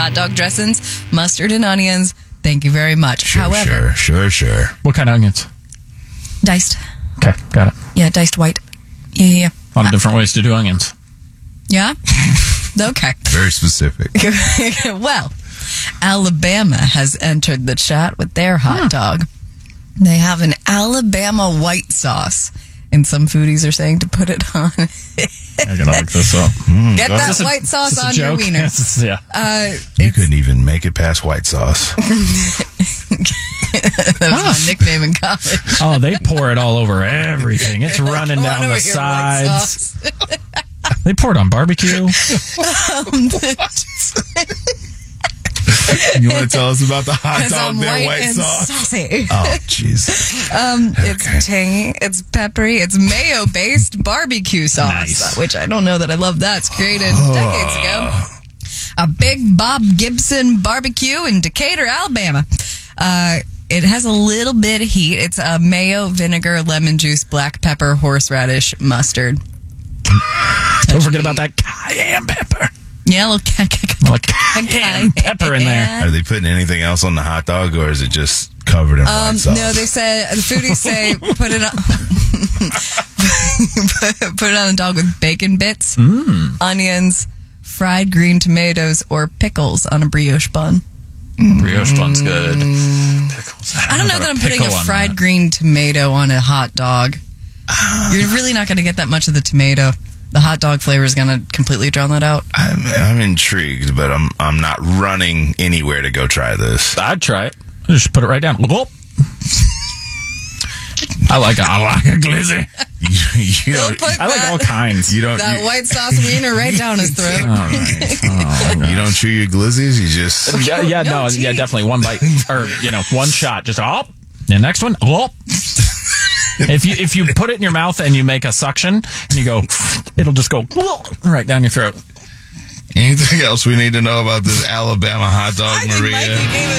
hot dog dressings, mustard and onions. Thank you very much. However, Sure. What kind of onions? diced. Okay, got it. Yeah, diced white. Yeah. A lot of different ways to do onions. Yeah? Okay. Very specific. Well, Alabama has entered the chat with their hot dog. They have an Alabama white sauce. And some foodies are saying to put it on. I gotta look this up. Get that white sauce on your wiener. Yeah. You couldn't even make it past white sauce. That was my nickname in college. Oh, they pour it all over everything. It's running Come down on the over here, white sides. sauce. They pour it on barbecue. You want to tell us about the hot 'Cause dog I'm there, white white and sauce? saucy. Oh, jeez. It's tangy, it's peppery, it's mayo-based barbecue sauce, Nice. which I don't know that I love that. It's created decades ago. A Big Bob Gibson barbecue in Decatur, Alabama. It has a little bit of heat. It's mayo, vinegar, lemon juice, black pepper, horseradish, mustard. Don't forget about that cayenne pepper. Yeah, a little Cayenne pepper in there. Are they putting anything else on the hot dog, or is it just covered in white sauce? No, they said, the foodies say, put it on, put it on the dog with bacon bits, onions, fried green tomatoes, or pickles on a brioche bun. Brioche bun's good. Pickles. I don't know that I'm putting a fried green tomato on a hot dog. You're really not going to get that much of the tomato. The hot dog flavor is going to completely drown that out. I'm intrigued, but I'm not running anywhere to go try this. I'd try it. Just put it right down. Whoop. I like a glizzy. You don't, Put I like all kinds. you don't, that white sauce wiener right down his throat. All right. Oh, you don't chew your glizzies. You just definitely one bite or one shot. Just the next one. If you put it in your mouth and you make a suction and you go, it'll just go right down your throat. Anything else we need to know about this Alabama hot dog, Maria? Mikey gave